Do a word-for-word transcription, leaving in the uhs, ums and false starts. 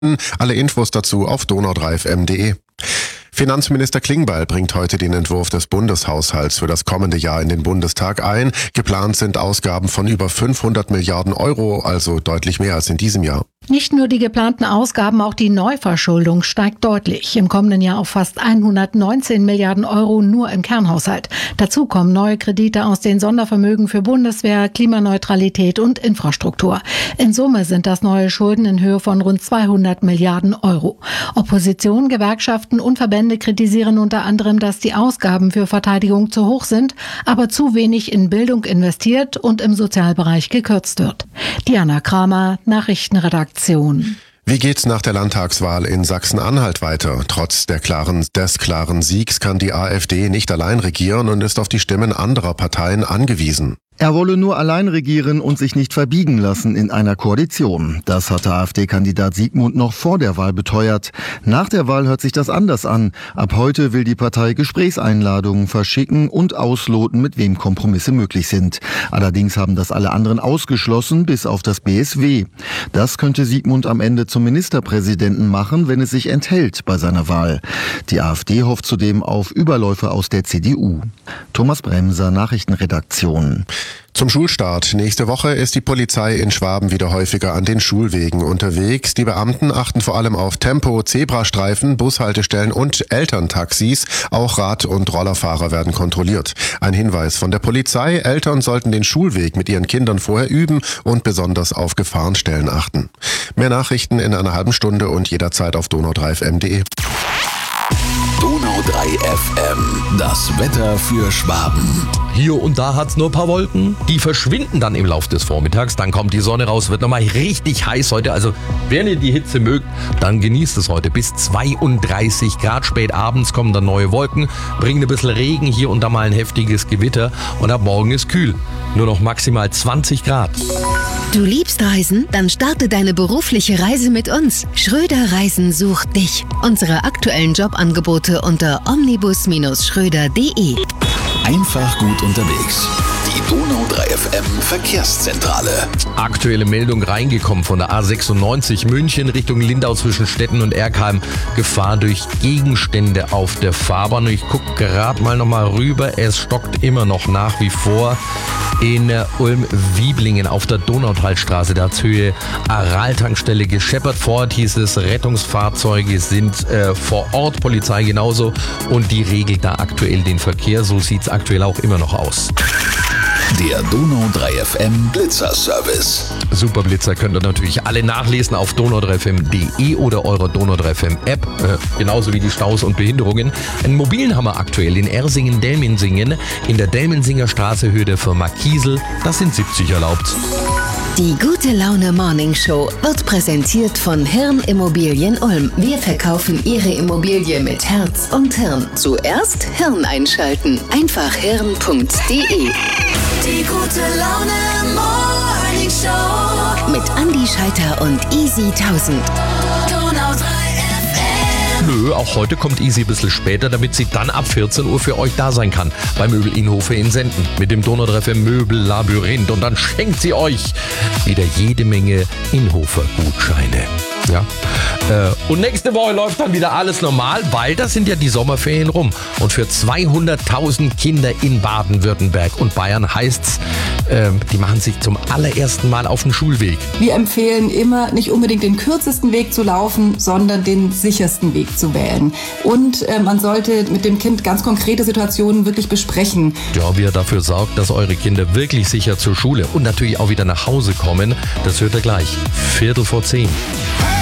Alle Infos dazu auf donau drei f m punkt de. Finanzminister Klingbeil bringt heute den Entwurf des Bundeshaushalts für das kommende Jahr in den Bundestag ein. Geplant sind Ausgaben von über fünfhundert Milliarden Euro, also deutlich mehr als in diesem Jahr. Nicht nur die geplanten Ausgaben, auch die Neuverschuldung steigt deutlich. Im kommenden Jahr auf fast hundertneunzehn Milliarden Euro nur im Kernhaushalt. Dazu kommen neue Kredite aus den Sondervermögen für Bundeswehr, Klimaneutralität und Infrastruktur. In Summe sind das neue Schulden in Höhe von rund zweihundert Milliarden Euro. Opposition, Gewerkschaften und Verbände kritisieren unter anderem, dass die Ausgaben für Verteidigung zu hoch sind, aber zu wenig in Bildung investiert und im Sozialbereich gekürzt wird. Diana Kramer, Nachrichtenredaktion. Wie geht's nach der Landtagswahl in Sachsen-Anhalt weiter? Trotz der klaren, des klaren Siegs kann die AfD nicht allein regieren und ist auf die Stimmen anderer Parteien angewiesen. Er wolle nur allein regieren und sich nicht verbiegen lassen in einer Koalition. Das hatte AfD-Kandidat Siegmund noch vor der Wahl beteuert. Nach der Wahl hört sich das anders an. Ab heute will die Partei Gesprächseinladungen verschicken und ausloten, mit wem Kompromisse möglich sind. Allerdings haben das alle anderen ausgeschlossen, bis auf das B S W. Das könnte Siegmund am Ende zum Ministerpräsidenten machen, wenn es sich enthält bei seiner Wahl. Die AfD hofft zudem auf Überläufe aus der C D U. Thomas Bremser, Nachrichtenredaktion. Zum Schulstart nächste Woche ist die Polizei in Schwaben wieder häufiger an den Schulwegen unterwegs. Die Beamten achten vor allem auf Tempo, Zebrastreifen, Bushaltestellen und Elterntaxis. Auch Rad- und Rollerfahrer werden kontrolliert. Ein Hinweis von der Polizei: Eltern sollten den Schulweg mit ihren Kindern vorher üben und besonders auf Gefahrenstellen achten. Mehr Nachrichten in einer halben Stunde und jederzeit auf donau drei f m punkt de. Donau drei F M, das Wetter für Schwaben. Hier und da hat's nur ein paar Wolken. Die verschwinden dann im Laufe des Vormittags. Dann kommt die Sonne raus, wird nochmal richtig heiß heute. Also wenn ihr die Hitze mögt, dann genießt es heute. Bis zweiunddreißig Grad. Spät abends kommen dann neue Wolken, bringen ein bisschen Regen, hier und da mal ein heftiges Gewitter. Und ab morgen ist kühl. Nur noch maximal zwanzig Grad. Du liebst Reisen? Dann starte deine berufliche Reise mit uns. Schröder Reisen sucht dich. Unsere aktuellen Jobangebote unter omnibus Bindestrich schröder punkt de. Einfach gut unterwegs. Die Donau drei F M Verkehrszentrale. Aktuelle Meldung reingekommen von der A sechsundneunzig München Richtung Lindau zwischen Stetten und Erkheim. Gefahr durch Gegenstände auf der Fahrbahn. Ich gucke gerade mal nochmal rüber. Es stockt immer noch nach wie vor in Ulm-Wieblingen auf der Donautalstraße. Da hat's Höhe Aral-Tankstelle gescheppert. Vor Ort hieß es, Rettungsfahrzeuge sind äh, vor Ort, Polizei genauso. Und die regelt da aktuell den Verkehr. So sieht's aktuell auch immer noch aus. Der Donau drei F M Blitzer-Service. Super Blitzer könnt ihr natürlich alle nachlesen auf donau drei f m punkt de oder eurer Donau drei F M App. Äh, genauso wie die Staus und Behinderungen. Einen mobilen haben wir aktuell in Ersingen-Delmensingen. In der Delmensinger Straße Höhe der Firma Kiesel. Das sind siebzig erlaubt. Die Gute Laune Morning Show wird präsentiert von Hirn Immobilien Ulm. Wir verkaufen Ihre Immobilie mit Herz und Hirn. Zuerst Hirn einschalten. Einfach hirn punkt de. Die Gute Laune Morning Show mit Andi Scheiter und Easy tausend. Donau drei F M. Nö, auch heute kommt Easy ein bisschen später, damit sie dann ab vierzehn Uhr für euch da sein kann. Bei Möbel Inhofe in Senden. Mit dem Donau drei F M Möbel Labyrinth. Und dann schenkt sie euch wieder jede Menge Inhofer Gutscheine. Ja. Äh, und nächste Woche läuft dann wieder alles normal, weil das sind ja die Sommerferien rum. Und für zweihunderttausend Kinder in Baden-Württemberg und Bayern heißt's, äh, die machen sich zum allerersten Mal auf den Schulweg. Wir empfehlen immer, nicht unbedingt den kürzesten Weg zu laufen, sondern den sichersten Weg zu wählen. Und äh, man sollte mit dem Kind ganz konkrete Situationen wirklich besprechen. Ja, wie ihr dafür sorgt, dass eure Kinder wirklich sicher zur Schule und natürlich auch wieder nach Hause kommen, das hört ihr gleich. Viertel vor zehn.